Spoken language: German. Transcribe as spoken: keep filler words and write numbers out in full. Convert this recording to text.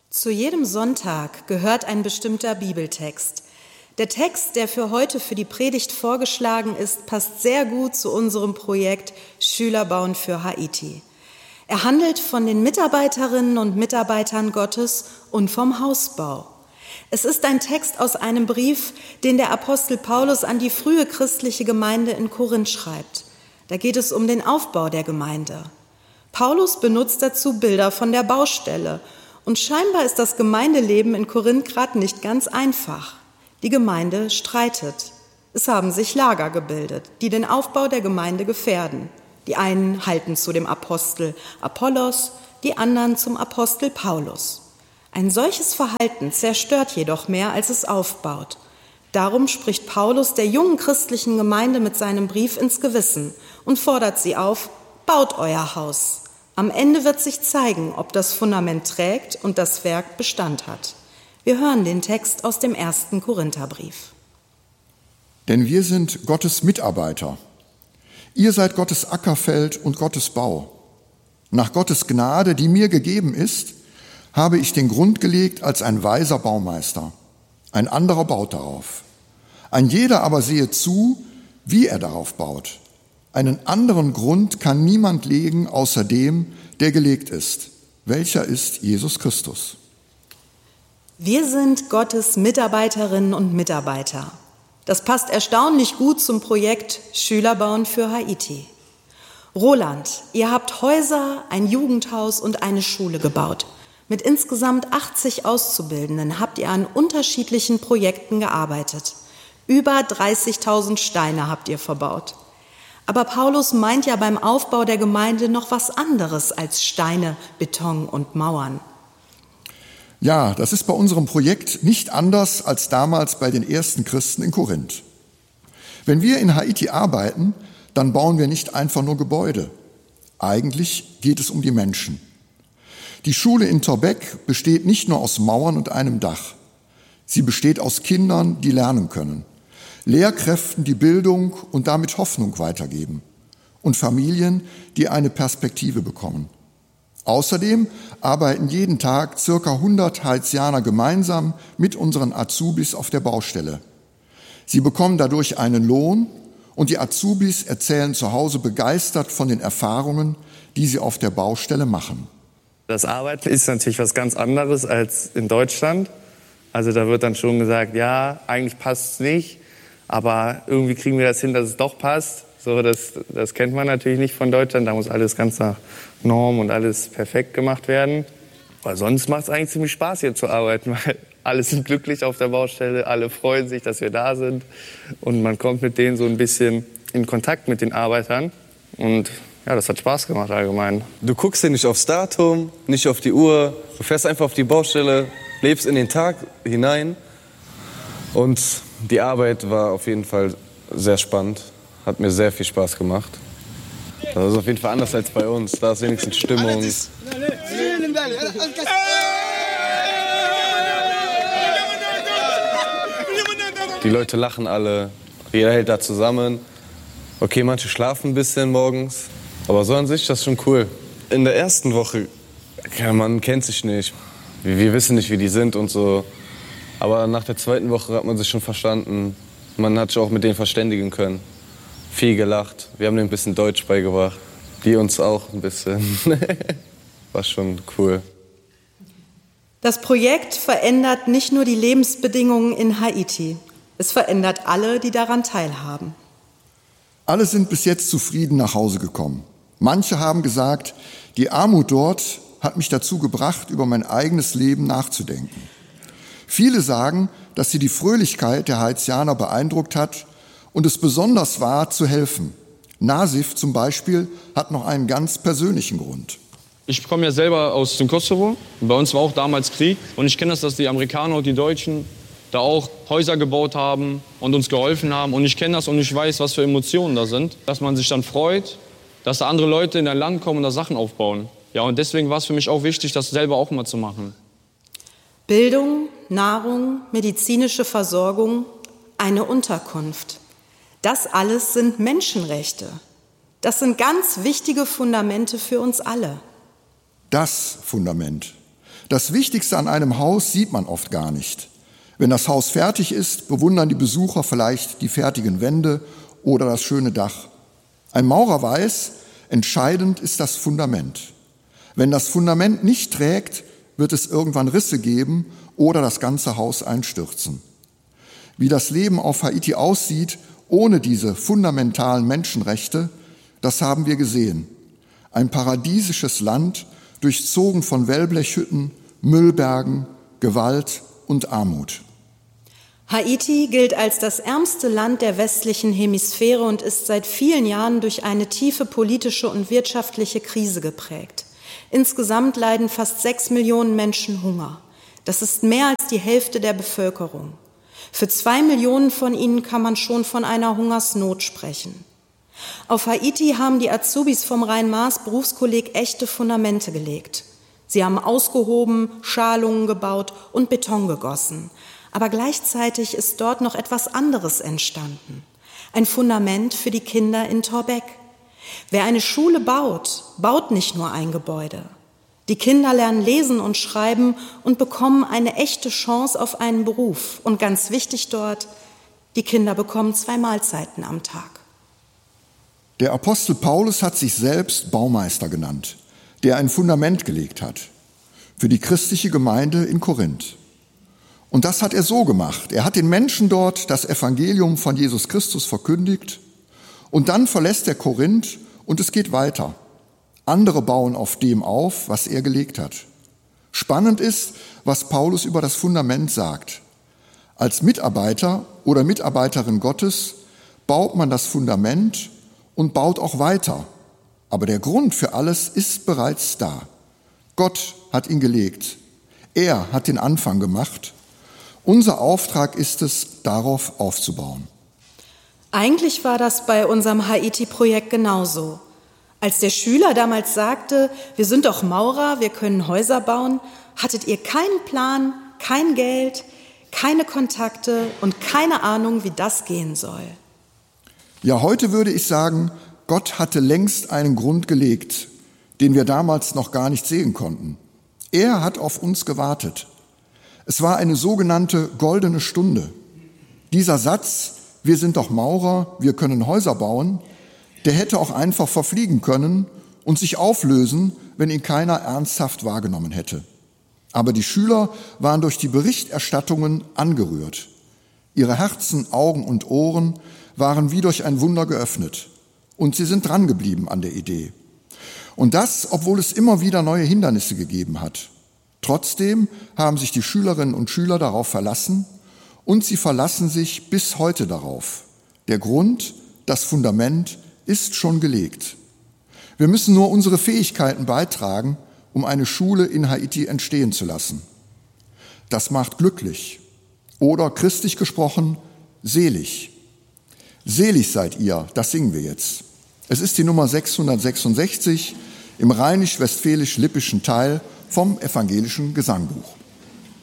Zu jedem Sonntag gehört ein bestimmter Bibeltext. Der Text, der für heute für die Predigt vorgeschlagen ist, passt sehr gut zu unserem Projekt Schüler bauen für Haiti. Er handelt von den Mitarbeiterinnen und Mitarbeitern Gottes und vom Hausbau. Es ist ein Text aus einem Brief, den der Apostel Paulus an die frühe christliche Gemeinde in Korinth schreibt. Da geht es um den Aufbau der Gemeinde. Paulus benutzt dazu Bilder von der Baustelle. Und scheinbar ist das Gemeindeleben in Korinth gerade nicht ganz einfach. Die Gemeinde streitet. Es haben sich Lager gebildet, die den Aufbau der Gemeinde gefährden. Die einen halten zu dem Apostel Apollos, die anderen zum Apostel Paulus. Ein solches Verhalten zerstört jedoch mehr, als es aufbaut. Darum spricht Paulus der jungen christlichen Gemeinde mit seinem Brief ins Gewissen und fordert sie auf: Baut euer Haus. Am Ende wird sich zeigen, ob das Fundament trägt und das Werk Bestand hat. Wir hören den Text aus dem ersten Korintherbrief. Denn wir sind Gottes Mitarbeiter. Ihr seid Gottes Ackerfeld und Gottes Bau. Nach Gottes Gnade, die mir gegeben ist, habe ich den Grund gelegt als ein weiser Baumeister. Ein anderer baut darauf. Ein jeder aber sehe zu, wie er darauf baut. Einen anderen Grund kann niemand legen, außer dem, der gelegt ist. Welcher ist Jesus Christus? Wir sind Gottes Mitarbeiterinnen und Mitarbeiter. Das passt erstaunlich gut zum Projekt Schüler bauen für Haiti. Roland, ihr habt Häuser, ein Jugendhaus und eine Schule gebaut. Mit insgesamt achtzig Auszubildenden habt ihr an unterschiedlichen Projekten gearbeitet. Über dreißigtausend Steine habt ihr verbaut. Aber Paulus meint ja beim Aufbau der Gemeinde noch was anderes als Steine, Beton und Mauern. Ja, das ist bei unserem Projekt nicht anders als damals bei den ersten Christen in Korinth. Wenn wir in Haiti arbeiten, dann bauen wir nicht einfach nur Gebäude. Eigentlich geht es um die Menschen. Die Schule in Torbek besteht nicht nur aus Mauern und einem Dach. Sie besteht aus Kindern, die lernen können. Lehrkräften, die Bildung und damit Hoffnung weitergeben. Und Familien, die eine Perspektive bekommen. Außerdem arbeiten jeden Tag circa hundert Haitianer gemeinsam mit unseren Azubis auf der Baustelle. Sie bekommen dadurch einen Lohn und die Azubis erzählen zu Hause begeistert von den Erfahrungen, die sie auf der Baustelle machen. Das Arbeiten ist natürlich was ganz anderes als in Deutschland. Also da wird dann schon gesagt, ja, eigentlich passt es nicht. Aber irgendwie kriegen wir das hin, dass es doch passt. So, das, das kennt man natürlich nicht von Deutschland. Da muss alles ganz nach Norm und alles perfekt gemacht werden. Aber sonst macht es eigentlich ziemlich Spaß, hier zu arbeiten. Weil alle sind glücklich auf der Baustelle, alle freuen sich, dass wir da sind. Und man kommt mit denen so ein bisschen in Kontakt mit den Arbeitern. Und ja, das hat Spaß gemacht allgemein. Du guckst hier nicht aufs Datum, nicht auf die Uhr. Du fährst einfach auf die Baustelle, lebst in den Tag hinein. Und die Arbeit war auf jeden Fall sehr spannend, hat mir sehr viel Spaß gemacht. Das ist auf jeden Fall anders als bei uns, da ist wenigstens Stimmung. Die Leute lachen alle, jeder hält da zusammen. Okay, manche schlafen ein bisschen morgens, aber so an sich ist das schon cool. In der ersten Woche, ja, man kennt sich nicht, wir wissen nicht, wie die sind und so. Aber nach der zweiten Woche hat man sich schon verstanden. Man hat sich auch mit denen verständigen können. Viel gelacht. Wir haben denen ein bisschen Deutsch beigebracht. Die uns auch ein bisschen. War schon cool. Das Projekt verändert nicht nur die Lebensbedingungen in Haiti. Es verändert alle, die daran teilhaben. Alle sind bis jetzt zufrieden nach Hause gekommen. Manche haben gesagt, die Armut dort hat mich dazu gebracht, über mein eigenes Leben nachzudenken. Viele sagen, dass sie die Fröhlichkeit der Haitianer beeindruckt hat und es besonders war, zu helfen. Nasif zum Beispiel hat noch einen ganz persönlichen Grund. Ich komme ja selber aus dem Kosovo. Bei uns war auch damals Krieg. Und ich kenne das, dass die Amerikaner und die Deutschen da auch Häuser gebaut haben und uns geholfen haben. Und ich kenne das und ich weiß, was für Emotionen da sind. Dass man sich dann freut, dass da andere Leute in ein Land kommen und da Sachen aufbauen. Ja, und deswegen war es für mich auch wichtig, das selber auch mal zu machen. Bildung, Nahrung, medizinische Versorgung, eine Unterkunft. Das alles sind Menschenrechte. Das sind ganz wichtige Fundamente für uns alle. Das Fundament. Das Wichtigste an einem Haus sieht man oft gar nicht. Wenn das Haus fertig ist, bewundern die Besucher vielleicht die fertigen Wände oder das schöne Dach. Ein Maurer weiß, entscheidend ist das Fundament. Wenn das Fundament nicht trägt, wird es irgendwann Risse geben oder das ganze Haus einstürzen. Wie das Leben auf Haiti aussieht, ohne diese fundamentalen Menschenrechte, das haben wir gesehen. Ein paradiesisches Land, durchzogen von Wellblechhütten, Müllbergen, Gewalt und Armut. Haiti gilt als das ärmste Land der westlichen Hemisphäre und ist seit vielen Jahren durch eine tiefe politische und wirtschaftliche Krise geprägt. Insgesamt leiden fast sechs Millionen Menschen Hunger. Das ist mehr als die Hälfte der Bevölkerung. Für zwei Millionen von ihnen kann man schon von einer Hungersnot sprechen. Auf Haiti haben die Azubis vom Rhein-Maas-Berufskolleg echte Fundamente gelegt. Sie haben ausgehoben, Schalungen gebaut und Beton gegossen. Aber gleichzeitig ist dort noch etwas anderes entstanden. Ein Fundament für die Kinder in Torbek. Wer eine Schule baut, baut nicht nur ein Gebäude. Die Kinder lernen lesen und schreiben und bekommen eine echte Chance auf einen Beruf. Und ganz wichtig dort, die Kinder bekommen zwei Mahlzeiten am Tag. Der Apostel Paulus hat sich selbst Baumeister genannt, der ein Fundament gelegt hat für die christliche Gemeinde in Korinth. Und das hat er so gemacht. Er hat den Menschen dort das Evangelium von Jesus Christus verkündigt und dann verlässt er Korinth und es geht weiter. Andere bauen auf dem auf, was er gelegt hat. Spannend ist, was Paulus über das Fundament sagt. Als Mitarbeiter oder Mitarbeiterin Gottes baut man das Fundament und baut auch weiter. Aber der Grund für alles ist bereits da. Gott hat ihn gelegt. Er hat den Anfang gemacht. Unser Auftrag ist es, darauf aufzubauen. Eigentlich war das bei unserem Haiti-Projekt genauso. Als der Schüler damals sagte, wir sind doch Maurer, wir können Häuser bauen, hattet ihr keinen Plan, kein Geld, keine Kontakte und keine Ahnung, wie das gehen soll. Ja, heute würde ich sagen, Gott hatte längst einen Grund gelegt, den wir damals noch gar nicht sehen konnten. Er hat auf uns gewartet. Es war eine sogenannte goldene Stunde. Dieser Satz, wir sind doch Maurer, wir können Häuser bauen, der hätte auch einfach verfliegen können und sich auflösen, wenn ihn keiner ernsthaft wahrgenommen hätte. Aber die Schüler waren durch die Berichterstattungen angerührt. Ihre Herzen, Augen und Ohren waren wie durch ein Wunder geöffnet. Und sie sind drangeblieben an der Idee. Und das, obwohl es immer wieder neue Hindernisse gegeben hat. Trotzdem haben sich die Schülerinnen und Schüler darauf verlassen und sie verlassen sich bis heute darauf. Der Grund, das Fundament ist schon gelegt. Wir müssen nur unsere Fähigkeiten beitragen, um eine Schule in Haiti entstehen zu lassen. Das macht glücklich oder christlich gesprochen selig. Selig seid ihr, das singen wir jetzt. Es ist die Nummer sechshundertsechsundsechzig im rheinisch-westfälisch-lippischen Teil vom evangelischen Gesangbuch.